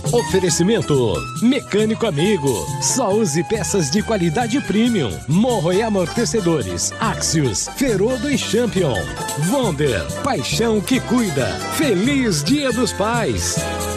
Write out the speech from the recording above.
Oferecimento Mecânico Amigo. Só use peças de qualidade premium. Morro e amortecedores. Axios, Ferodo e Champion. Wonder, paixão que cuida. Feliz Dia dos Pais.